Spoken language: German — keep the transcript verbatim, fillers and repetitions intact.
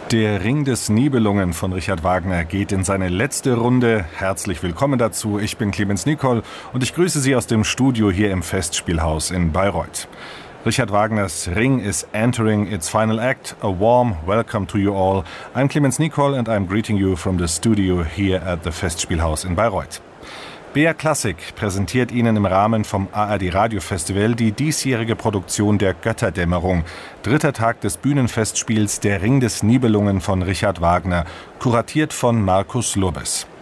Der Ring des Nibelungen von Richard Wagner geht in seine letzte Runde. Herzlich willkommen dazu. Ich bin Clemens Nicol und ich grüße Sie aus dem Studio hier im Festspielhaus in Bayreuth. Richard Wagners Ring is entering its final act. A warm welcome to you all. I'm Clemens Nicol and I'm greeting you from the studio here at the Festspielhaus in Bayreuth. B R Classic präsentiert Ihnen im Rahmen vom A R D Radiofestival die diesjährige Produktion der Götterdämmerung, dritter Tag des Bühnenfestspiels Der Ring des Nibelungen von Richard Wagner, kuratiert von Markus Lubbes.